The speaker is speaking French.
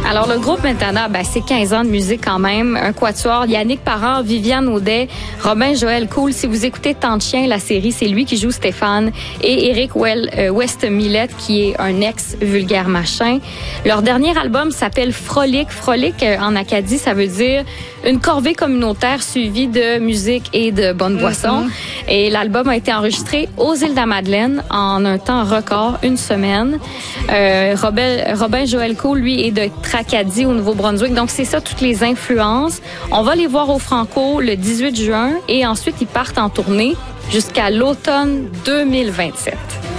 Alors, le groupe Mentana, c'est 15 ans de musique quand même. Un quatuor, Yannick Parent, Viviane Audet, Robin Joël Cool. Si vous écoutez Tant de chien, la série, c'est lui qui joue Stéphane. Et Éric West-Millette, qui est un ex-Vulgaire Machin. Leur dernier album s'appelle Frolic. Frolic, en Acadie, ça veut dire une corvée communautaire suivie de musique et de bonnes boissons. Et l'album a été enregistré aux Îles-de-la-Madeleine en un temps record, une semaine. Robin Joël Cool, lui, est de Tracadie au Nouveau-Brunswick. Donc, c'est ça, toutes les influences. On va les voir au Franco le 18 juin et ensuite, ils partent en tournée jusqu'à l'automne 2027.